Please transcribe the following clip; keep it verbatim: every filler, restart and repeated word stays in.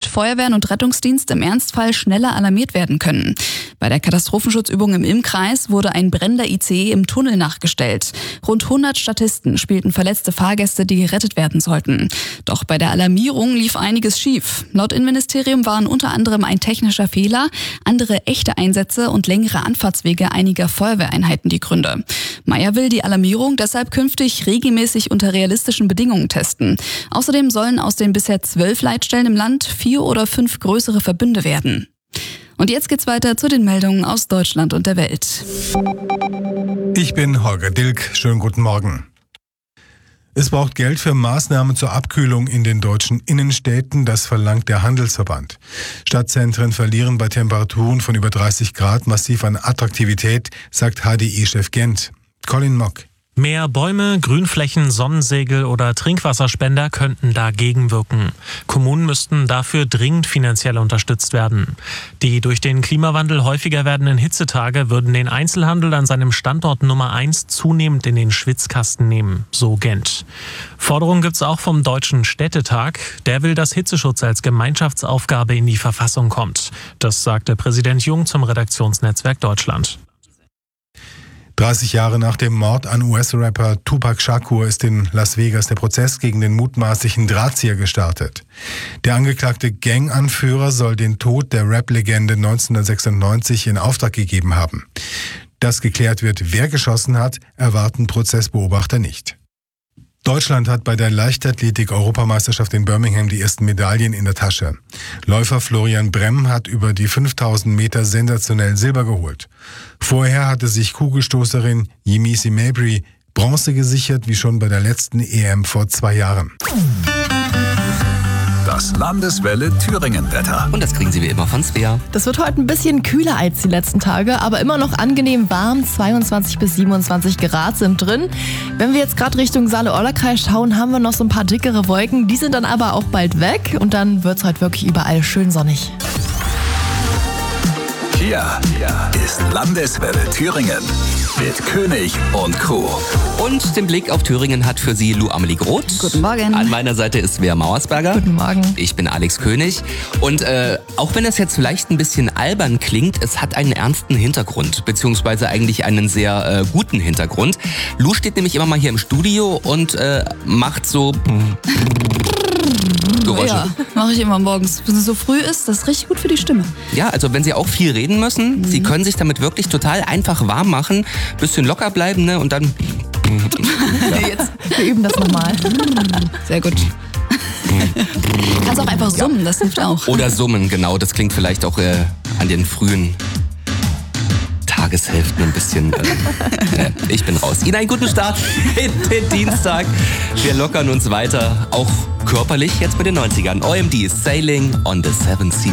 Feuerwehren und Rettungsdienst im Ernstfall schneller alarmiert werden können. Bei der Katastrophenschutzübung im Ilm-Kreis wurde ein brennender I C E im Tunnel nachgestellt. Rund hundert Statisten spielten verletzte Fahrgäste, die gerettet werden sollten. Doch bei der Alarmierung lief einiges schief. Laut Innenministerium waren unter anderem ein technischer Fehler, andere echte Einsätze und längere Anfahrtswege einiger Feuerwehreinheiten die Gründe. Mayer will die Alarmierung deshalb künftig regelmäßig unter realistischen Bedingungen testen. Außerdem sollen aus den bisher zwölf Leitstellen im Land vier oder fünf größere Verbünde werden. Und jetzt geht's weiter zu den Meldungen aus Deutschland und der Welt. Ich bin Holger Dilk. Schönen guten Morgen. Es braucht Geld für Maßnahmen zur Abkühlung in den deutschen Innenstädten, das verlangt der Handelsverband. Stadtzentren verlieren bei Temperaturen von über dreißig Grad massiv an Attraktivität, sagt H D I-Chef Gent. Colin Mock. Mehr Bäume, Grünflächen, Sonnensegel oder Trinkwasserspender könnten dagegen wirken. Kommunen müssten dafür dringend finanziell unterstützt werden. Die durch den Klimawandel häufiger werdenden Hitzetage würden den Einzelhandel an seinem Standort Nummer eins zunehmend in den Schwitzkasten nehmen, so Gent. Forderungen gibt es auch vom Deutschen Städtetag. Der will, dass Hitzeschutz als Gemeinschaftsaufgabe in die Verfassung kommt. Das sagte Präsident Jung zum Redaktionsnetzwerk Deutschland. dreißig Jahre nach dem Mord an U S-Rapper Tupac Shakur ist in Las Vegas der Prozess gegen den mutmaßlichen Drahtzieher gestartet. Der angeklagte Ganganführer soll den Tod der Rap-Legende neunzehnhundertsechsundneunzig in Auftrag gegeben haben. Dass geklärt wird, wer geschossen hat, erwarten Prozessbeobachter nicht. Deutschland hat bei der Leichtathletik-Europameisterschaft in Birmingham die ersten Medaillen in der Tasche. Läufer Florian Bremm hat über die fünftausend Meter sensationell Silber geholt. Vorher hatte sich Kugelstoßerin Yemisi Mabry Bronze gesichert, wie schon bei der letzten E M vor zwei Jahren. Das Landeswelle Thüringen-Wetter. Und das kriegen Sie wie immer von Svea. Das wird heute ein bisschen kühler als die letzten Tage, aber immer noch angenehm warm. zweiundzwanzig bis siebenundzwanzig Grad sind drin. Wenn wir jetzt gerade Richtung Saale-Orla-Kreis schauen, haben wir noch so ein paar dickere Wolken. Die sind dann aber auch bald weg und dann wird es heute wirklich überall schön sonnig. Hier ist Landeswelle Thüringen mit König und Co. Und den Blick auf Thüringen hat für Sie Lou Amelie Groth. Guten Morgen. An meiner Seite ist Svea Mauersberger. Guten Morgen. Ich bin Alex König. Und äh, auch wenn das jetzt vielleicht ein bisschen albern klingt, es hat einen ernsten Hintergrund, beziehungsweise eigentlich einen sehr äh, guten Hintergrund. Lou steht nämlich immer mal hier im Studio und äh, macht so Geräusche. Ja, mache ich immer morgens. Wenn es so früh ist, das ist richtig gut für die Stimme. Ja, also wenn Sie auch viel reden müssen, mhm. Sie können sich damit wirklich total einfach warm machen, bisschen locker bleiben, ne, und dann... Ja. Jetzt, wir üben das nochmal. Sehr gut. Du kannst auch einfach summen, das hilft auch. Oder summen, genau, das klingt vielleicht auch äh, an den frühen Tageshälften ein bisschen. Äh, äh, ich bin raus. Ihnen einen guten Start in den Dienstag. Wir lockern uns weiter, auch körperlich, jetzt mit den neunzigern. O M D Sailing on the Seven Seas.